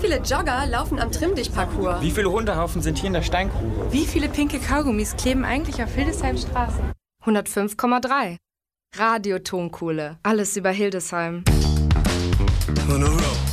viele Jogger laufen am Trimm-Dich-Parcours? Wie viele Hundehaufen sind hier in der Steingrube? Wie viele pinke Kaugummis kleben eigentlich auf Hildesheim Straße? 105,3. Radio Tonkohle. Alles über Hildesheim. On the road.